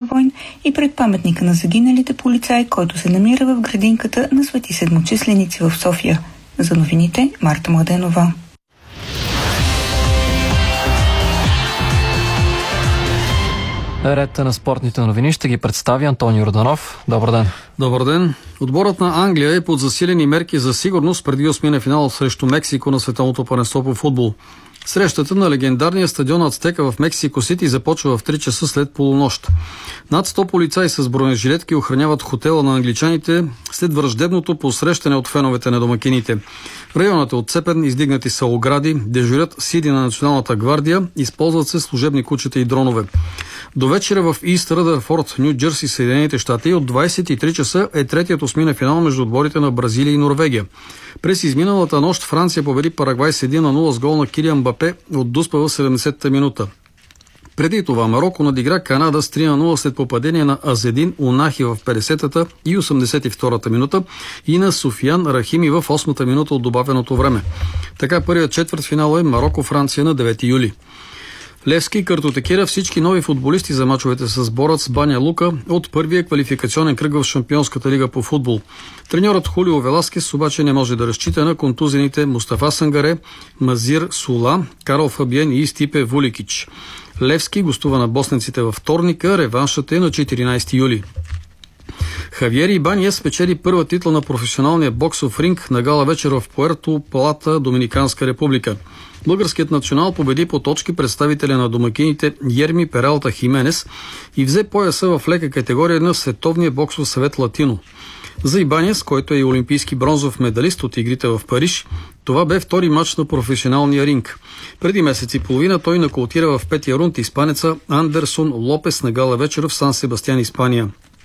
войн и пред паметника на загиналите полицаи, който се намира в градинката на Свети Седмочисленици в София. За новините Марта Младенова. Ред на спортните новини ще ги представи Антонио Йорданов. Добър ден. Добър ден. Отборът на Англия е под засилени мерки за сигурност преди осмия финал срещу Мексико на световното първенство по футбол. Срещата на легендарния стадион Ацтека в Мексико Сити започва в 3 часа след полунощ. Над 100 полицаи с бронежилетки охраняват хотела на англичаните след враждебното посрещане от феновете на домакините. Районът е отцепен, издигнати са огради, дежурят сиди на Националната гвардия, използват се служебни кучета и дронове. До вечера в Ист Ръдърфорд, Ню Джерси, Съединените щати, от 23 часа е третият осмина финал между отборите на Бразилия и Норвегия. През изминалата нощ Франция победи Парагвай с 1-0 с гол на Килиан Мбапе от Дуспа в 70-та минута. Преди това Мароко надигра Канада с 3-0 след попадение на Азедин Унахи в 50-та и 82-та минута и на Суфиян Рахими в 8-та минута от добавеното време. Така първият четвъртфинал е Мароко-Франция на 9 юли. Левски картотекира всички нови футболисти за мачовете с Борец Баня Лука от първия квалификационен кръг в Шампионската лига по футбол. Треньорът Хулио Веласкес обаче не може да разчита на контузените Мустафа Сангаре, Мазир Сула, Карл Фабиен и Стипе Вуликич. Левски гостува на босненците във вторника, реваншът е на 14 юли. Хавиер Ибаниес спечели първа титла на професионалния боксов ринг на гала вечер в Пуерто Плата, Доминиканска република. Българският национал победи по точки представителя на домакините Ерми Пералта Хименес и взе пояса в лека категория на Световния боксов съвет Латино. За Ибаниес, който е и олимпийски бронзов медалист от игрите в Париж, това бе втори матч на професионалния ринг. Преди месец и половина той нокаутира в петия рунд испанеца Андерсон Лопес на гала вечер в Сан Себастиан, Испания.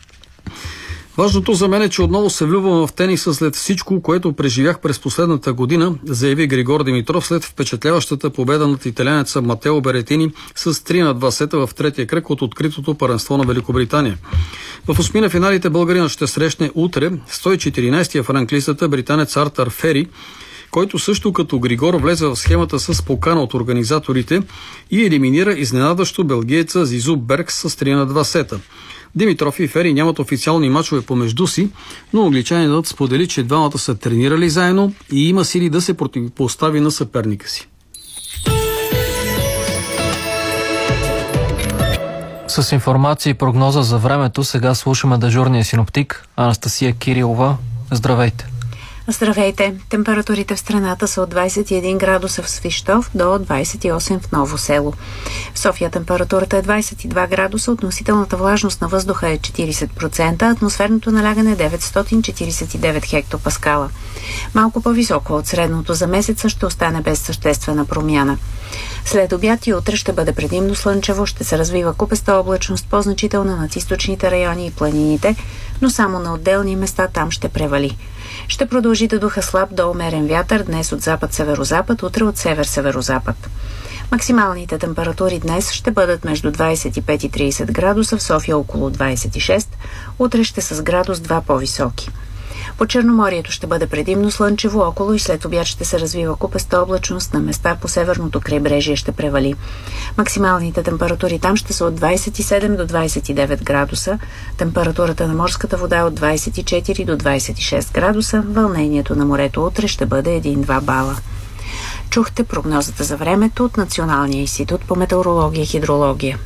Важното за мен е, че отново се влюбвам в тениса след всичко, което преживях през последната година, заяви Григор Димитров след впечатляващата победа над италианеца Матео Беретини с 3-2 сета в третия кръг от откритото първенство на Великобритания. В осмина финалите българинът ще срещне утре 114-я в ранглистата британец Артър Фери, който също като Григор влезе в схемата с покана от организаторите и елиминира изненадващо белгиеца Зизу Беркс с 3-2 сета. Димитров и Фери нямат официални мачове помежду си, но англичанинът сподели, че двамата са тренирали заедно и има сили да се противопостави на съперника си. С информация и прогноза за времето сега слушаме дежурния синоптик Анастасия Кирилова. Здравейте! Здравейте! Температурите в страната са от 21 градуса в Свищов до 28 в Ново село. В София температурата е 22 градуса, относителната влажност на въздуха е 40%, атмосферното налягане е 949 хектопаскала. Малко по-високо от средното за месеца ще остане без съществена промяна. След обяд и утре ще бъде предимно слънчево, ще се развива купеста облачност, по-значителна над източните райони и планините, но само на отделни места там ще превали. Ще продължи да духа слаб до умерен вятър, днес от запад-северозапад, утре от север-северозапад. Максималните температури днес ще бъдат между 25 и 30 градуса, в София около 26, утре ще са с градус 2 по-високи. По Черноморието ще бъде предимно слънчево, около и след обяд ще се развива купеста облачност, на места по северното крайбрежие ще превали. Максималните температури там ще са от 27 до 29 градуса, температурата на морската вода е от 24 до 26 градуса, вълнението на морето утре ще бъде 1-2 бала. Чухте прогнозата за времето от Националния институт по метеорология и хидрология.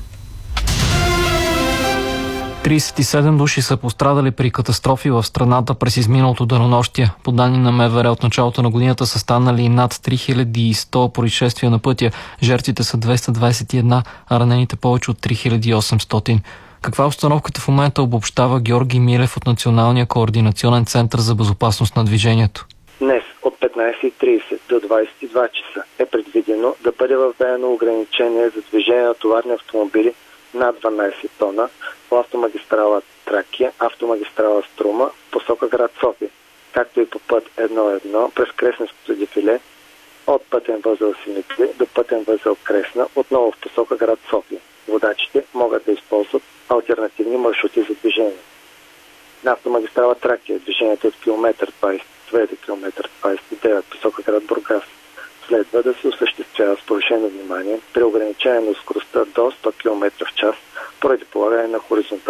37 души са пострадали при катастрофи в страната през изминалото денонощие. По данни на МВР от началото на годината са станали над 3100 происшествия на пътя. Жертвите са 221, а ранените повече от 3800. Каква е обстановката в момента, обобщава Георги Милев от Националния координационен център за безопасност на движението? Днес от 15:30 до 22 часа е предвидено да бъде въведено ограничение за движение на товарни автомобили над 12 тона по автомагистрала Тракия, автомагистрала Струма, посока град София, както и по път 1-1 през Кресненското дефиле от пътен възел Симитли до пътен възел Кресна, отново в посока град София. Водачите могат да използват алтернативни маршрути за движение. На автомагистрала Тракия движението от км 22 до км 29 посока град Бургас следва да се осъществява с повишено внимание при ограничение на скоростта до 100 км в час поради полагане на хоризонтална